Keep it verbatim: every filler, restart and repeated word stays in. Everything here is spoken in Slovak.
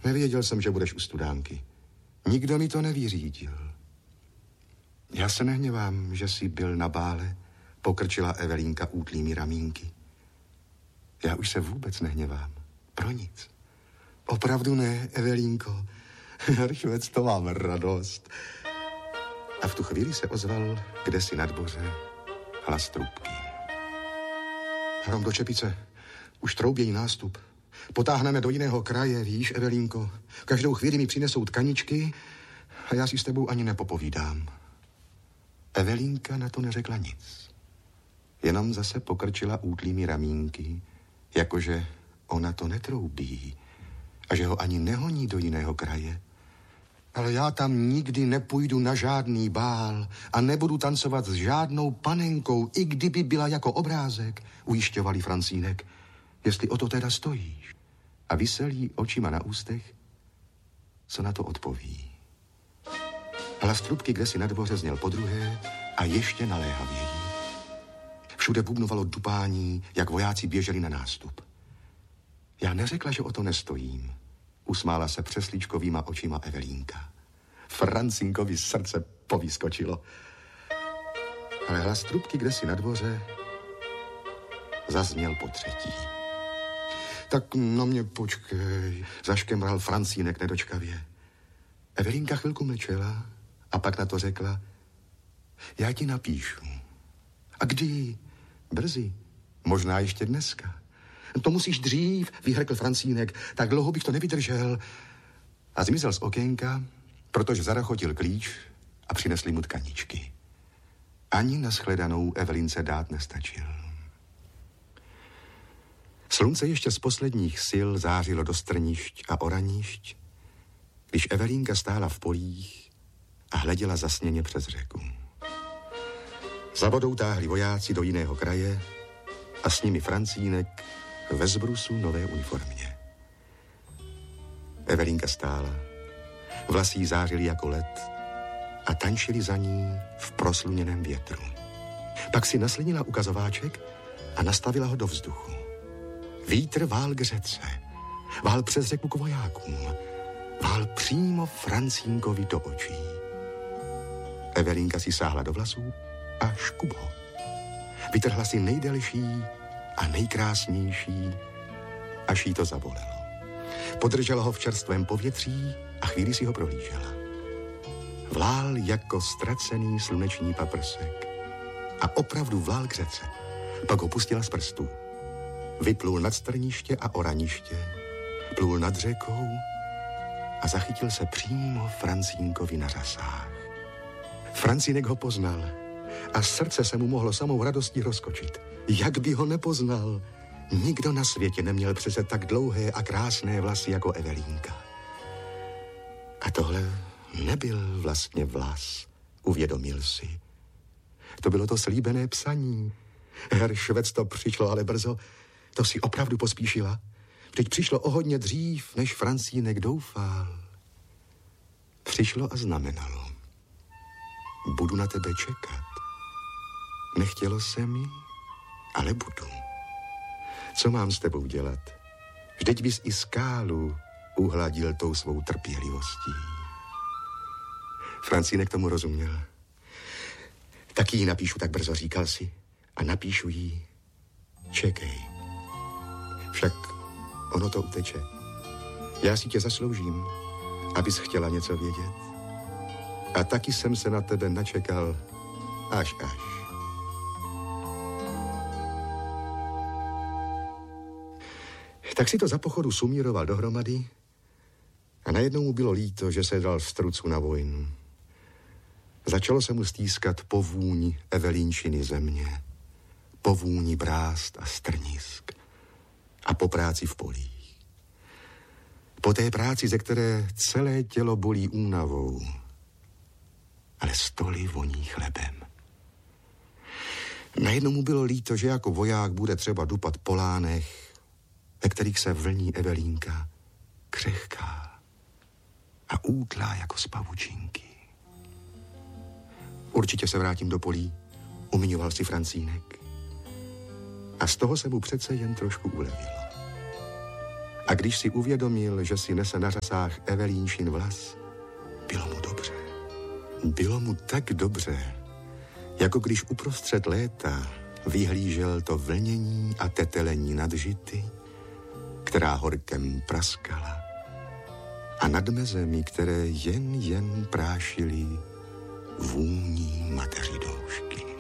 Nevěděl jsem, že budeš u studánky. Nikdo mi to nevyřídil. Já se nehněvám, že jsi byl na bále, pokrčila Evelínka útlými ramínky. Já už se vůbec nehněvám. Pro nic. Opravdu ne, Evelínko. Heršvec, to mám radost. A v tu chvíli se ozval kdesi na dvoře hlas trubky. Hrom do čepice. Už troubějí nástup. Potáhneme do jiného kraje, víš, Evelínko. Každou chvíli mi přinesou tkaničky a já si s tebou ani nepopovídám. Evelínka na to neřekla nic. Jenom zase pokrčila útlými ramínky, jakože ona to netroubí a že ho ani nehoní do jiného kraje. Ale já tam nikdy nepůjdu na žádný bál a nebudu tancovat s žádnou panenkou, i kdyby byla jako obrázek, ujišťovali Francínek. Jestli o to teda stojíš. A vyselí očima na ústech, co na to odpoví. Hlas trubky kdesi na dvoře zněl podruhé a ještě naléhavěji. Všude bubnovalo dupání, jak vojáci běželi na nástup. Já neřekla, že o to nestojím. Usmála se přeslíčkovýma očima Evelínka. Francinkovi srdce povyskočilo. Ale hlas trubky kdesi na dvoře zazněl po třetí. Tak na mě počkej, zaškemral Francínek nedočkavě. Evelínka chvilku mlčela a pak na to řekla, já ti napíšu. A kdy? Brzy. Možná ještě dneska. To musíš dřív, vyhrkl Francínek, tak dlouho bych to nevydržel. A zmizel z okénka, protože zarachotil klíč a přinesli mu tkaničky. Ani na shledanou Evelínce dát nestačil. Slunce ještě z posledních sil zářilo do strnišť a oranišť, když Evelínka stála v polích a hleděla zasněně přes řeku. Za vodou táhli vojáci do jiného kraje a s nimi Francínek ve zbrusu nové uniformě. Evelínka stála, vlasy jí zářily jako led a tančili za ní v prosluněném větru. Pak si naslinila ukazováček a nastavila ho do vzduchu. Vítr vál k řece, vál přes řeku k vojákům, vál přímo Francínkovi do očí. Evelínka si sáhla do vlasů a škup ho. Vytrhla si nejdelší a nejkrásnější, až jí to zabolelo. Podržela ho v čerstvém povětří a chvíli si ho prohlížela. Vlál jako ztracený sluneční paprsek. A opravdu vlál k řece. Pak ho pustila z prstů. Vyplul nad strniště a oraniště, plul nad řekou a zachytil se přímo Francínkovi na řasách. Francínek ho poznal a srdce se mu mohlo samou radostí rozkočit. Jak by ho nepoznal? Nikdo na světě neměl přece tak dlouhé a krásné vlasy jako Evelínka. A tohle nebyl vlastně vlas, uvědomil si. To bylo to slíbené psaní. Heršvec, to přišlo ale brzo. To si opravdu pospíšila. Vždyť přišlo o hodně dřív, než Francínek doufal. Přišlo a znamenalo. Budu na tebe čekat. Nechtělo se mi, ale budu. Co mám s tebou dělat? Vždyť bys i skálu uhladil tou svou trpělivostí. Francínek tomu rozuměl. Taky ji napíšu tak brzo, říkal si. A napíšu jí, čekej. Však ono to uteče. Já si tě zasloužím, abys chtěla něco vědět. A taky jsem se na tebe načekal až až. Tak si to za pochodu sumíroval dohromady a najednou mu bylo líto, že se dal v trucu na vojnu. Začalo se mu stýskat po vůni Evelínčiny země, po vůni brást a strnisk a po práci v polích. Po té práci, ze které celé tělo bolí únavou, ale stoly voní chlebem. Najednou mu bylo líto, že jako voják bude třeba dupat po lánech, ve kterých se vlní Evelínka, křehká a útlá jako z pavučinky. Určitě se vrátím do polí, umiňoval si Francínek. A z toho se mu přece jen trošku ulevilo. A A když si uvědomil, že si nese na řasách Evelínčin vlas, bylo mu dobře. Bylo mu tak dobře, jako když uprostřed léta vyhlížel to vlnění a tetelení nad žity, která horkem praskala, a nad mezemi, které jen jen prášily vůní mateři doušky.